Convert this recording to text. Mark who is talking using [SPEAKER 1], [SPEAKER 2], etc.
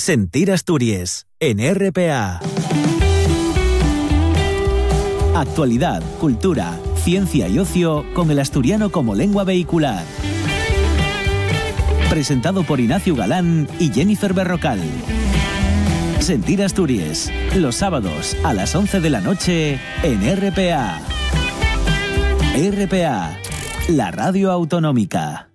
[SPEAKER 1] Sentir Asturias, en RPA. Actualidad, cultura, ciencia y ocio con el asturiano como lengua vehicular. Presentado por Ignacio Galán y Jennifer Berrocal. Sentir Asturias, los sábados a las 11 de la noche en RPA. RPA, la radio autonómica.